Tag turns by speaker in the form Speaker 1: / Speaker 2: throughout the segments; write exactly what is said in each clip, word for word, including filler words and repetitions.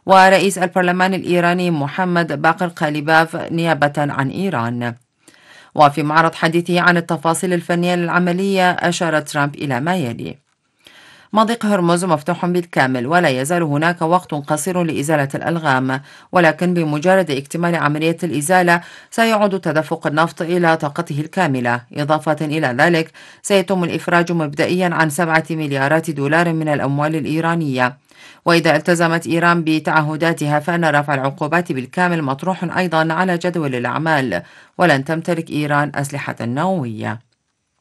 Speaker 1: ورئيس البرلمان الإيراني محمد باقر قاليباف نيابة عن إيران. وفي معرض حديثه عن التفاصيل الفنية للعملية أشار ترامب إلى ما يلي: مضيق هرمز مفتوح بالكامل، ولا يزال هناك وقت قصير لإزالة الألغام، ولكن بمجرد اكتمال عملية الإزالة سيعود تدفق النفط إلى طاقته الكاملة. إضافة إلى ذلك سيتم الإفراج مبدئيا عن سبعة مليارات دولار من الأموال الإيرانية، وإذا التزمت إيران بتعهداتها فإن رفع العقوبات بالكامل مطروح أيضا على جدول الأعمال، ولن تمتلك إيران أسلحة نووية.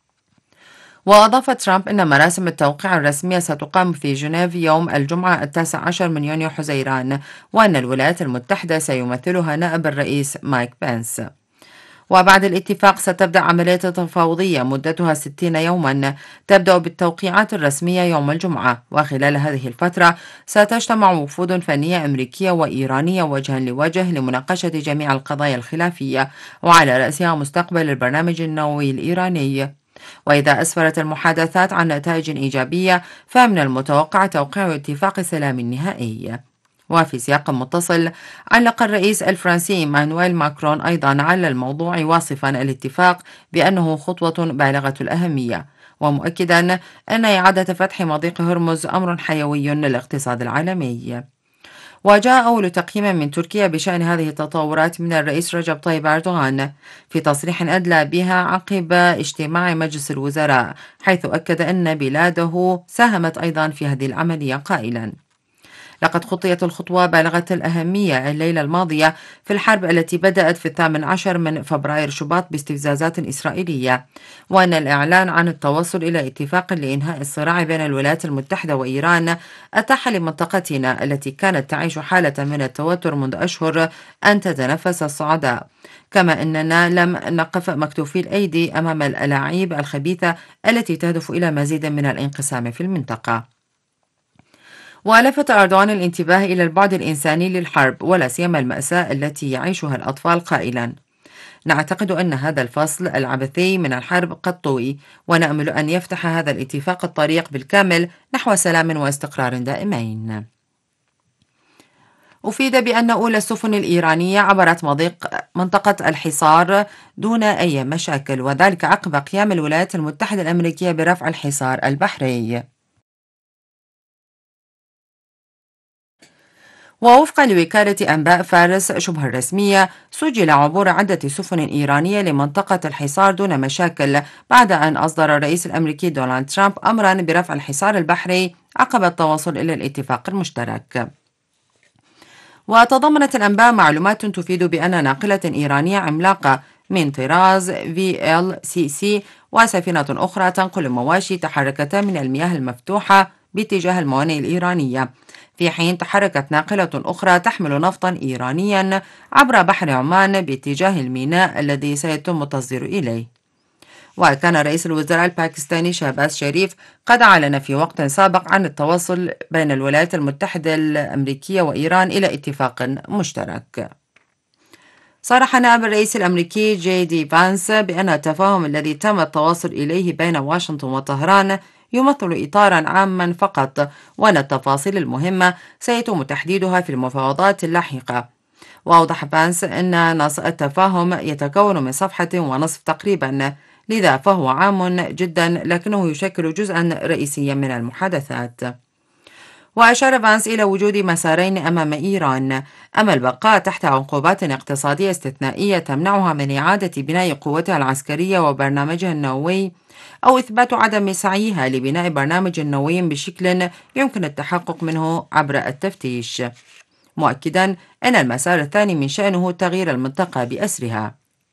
Speaker 1: وأضاف ترامب أن مراسم التوقيع الرسمية ستقام في جنيف يوم الجمعة التاسع عشر من يونيو حزيران، وأن الولايات المتحدة سيمثلها نائب الرئيس مايك بنس. وبعد الاتفاق ستبدأ عملية تفاوضية مدتها ستين يوما، تبدأ بالتوقيعات الرسمية يوم الجمعة، وخلال هذه الفترة ستجتمع وفود فنية أمريكية وإيرانية وجها لوجه لمناقشة جميع القضايا الخلافية، وعلى رأسها مستقبل البرنامج النووي الإيراني. وإذا أسفرت المحادثات عن نتائج إيجابية فمن المتوقع توقيع اتفاق سلام نهائي. وفي سياق متصل، علق الرئيس الفرنسي إيمانويل ماكرون أيضا على الموضوع، واصفا الاتفاق بأنه خطوة بالغة الأهمية، ومؤكدا أن إعادة فتح مضيق هرمز أمر حيوي للاقتصاد العالمي. وجاء أول تقييم من تركيا بشأن هذه التطورات من الرئيس رجب طيب أردوغان في تصريح أدلى بها عقب اجتماع مجلس الوزراء، حيث أكد أن بلاده ساهمت أيضا في هذه العملية قائلا: لقد خطيت الخطوة بالغة الأهمية الليلة الماضية في الحرب التي بدأت في الثامن عشر من فبراير شباط باستفزازات إسرائيلية، وأن الإعلان عن التوصل إلى اتفاق لإنهاء الصراع بين الولايات المتحدة وإيران أتاح لمنطقتنا التي كانت تعيش حالة من التوتر منذ أشهر أن تتنفس الصعداء، كما أننا لم نقف مكتوفي الأيدي أمام الألاعيب الخبيثة التي تهدف إلى مزيد من الانقسام في المنطقة. ولفت أردوغان الانتباه إلى البعد الإنساني للحرب، ولا سيما المأساة التي يعيشها الأطفال، قائلا: نعتقد أن هذا الفصل العبثي من الحرب قد طوي، ونأمل أن يفتح هذا الاتفاق الطريق بالكامل نحو سلام واستقرار دائمين. أفيد بأن أولى السفن الإيرانية عبرت مضيق منطقة الحصار دون أي مشاكل، وذلك عقب قيام الولايات المتحدة الأمريكية برفع الحصار البحري. ووفقا لوكالة أنباء فارس شبه الرسمية، سجل عبور عدة سفن إيرانية لمنطقة الحصار دون مشاكل بعد أن أصدر الرئيس الأمريكي دونالد ترامب أمرا برفع الحصار البحري عقب التوصل إلى الاتفاق المشترك. وتضمنت الأنباء معلومات تفيد بأن ناقلة إيرانية عملاقة من طراز في إل سي سي وسفينة أخرى تنقل المواشي تحركتا من المياه المفتوحة باتجاه الموانئ الإيرانية، في حين تحركت ناقلة أخرى تحمل نفطا إيرانيا عبر بحر عمان باتجاه الميناء الذي سيتم التصدير إليه. وكان رئيس الوزراء الباكستاني شهباز شريف قد أعلن في وقت سابق عن التوصل بين الولايات المتحدة الأمريكية وإيران إلى اتفاق مشترك. صرح نائب الرئيس الأمريكي جي دي فانس بأن التفاهم الذي تم التوصل إليه بين واشنطن وطهران يمثل إطارا عاما فقط، وأن التفاصيل المهمة سيتم تحديدها في المفاوضات اللاحقة. وأوضح فانس أن نص التفاهم يتكون من صفحة ونصف تقريبا، لذا فهو عام جدا لكنه يشكل جزءا رئيسيا من المحادثات. وأشار فانس إلى وجود مسارين أمام إيران: أما البقاء تحت عقوبات اقتصادية استثنائية تمنعها من إعادة بناء قوتها العسكرية وبرنامجها النووي، أو إثبات عدم سعيها لبناء برنامج نووي بشكل يمكن التحقق منه عبر التفتيش، مؤكدا أن المسار الثاني من شأنه تغيير المنطقة بأسرها.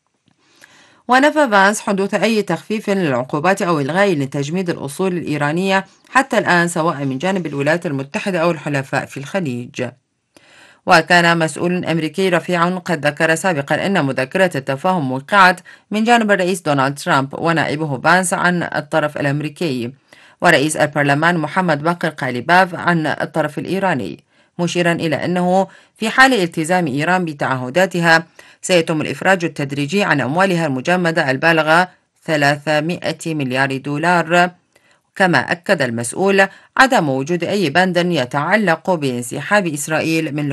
Speaker 1: ونفى فانس حدوث أي تخفيف للعقوبات أو إلغاء لتجميد الأصول الإيرانية حتى الآن، سواء من جانب الولايات المتحدة أو الحلفاء في الخليج. وكان مسؤول أمريكي رفيع قد ذكر سابقا أن مذكرة التفاهم وقعت من جانب الرئيس دونالد ترامب ونائبه فانس عن الطرف الأمريكي، ورئيس البرلمان محمد باقر قاليباف عن الطرف الإيراني، مشيرا إلى أنه في حال التزام إيران بتعهداتها سيتم الإفراج التدريجي عن أموالها المجمدة البالغة ثلاثمائة مليار دولار. كما أكد المسؤول عدم وجود أي بند يتعلق بانسحاب إسرائيل من